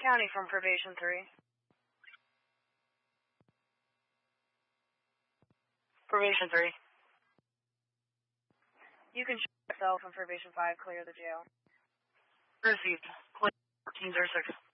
County from Probation 3. Probation 3. You can show yourself in Probation 5, clear the jail. Received. 1406.